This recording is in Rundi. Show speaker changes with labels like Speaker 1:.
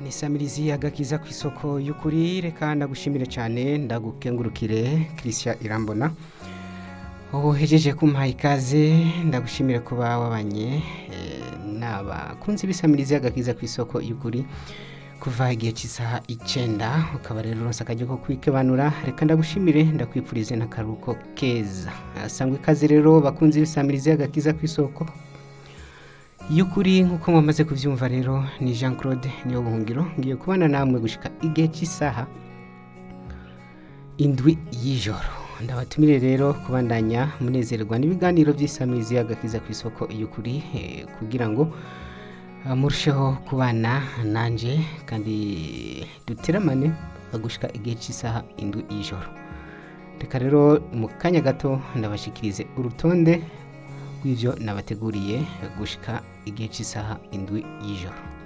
Speaker 1: ni Samirizi agakiza ku isoko y'ukuri, reka ndagushimire cyane ndagukengurukire Christian Irambona uhejeje kumpaha ikaze, ndagushimire kuba wabanye n'abakunzi b'isamirizi agakiza ku isoko y'ukuri kuva igihe cy'isaha 9 ukaba rero uronse akajya ko kwikebanura. Reka ndagushimire ndakwipfurize n'akaruko keza. Sangwe ikaze rero bakunzi b'isamirizi agakiza ku isoko y'ukuri, nkuko mwamaze kuvyumva rero ni Jean Claude niyo buhungiro, ngiye kubana namwe gushika igihe cy'isaha 7 y'ijoro. Ndabatumire rero kubandanya munezerwa n'ibiganiro by'isamirizi agakiza ku isoko y'ukuri, kugira ngo murusheho kubana nanje kandi duteramane gushika igihe cy'isaha 7 y'ijoro. Reka rero mu kanya gato ndabashikirize urutonde rw'ivyo nabateguriye gushika igihe cy'isaha 7 y'ijoro.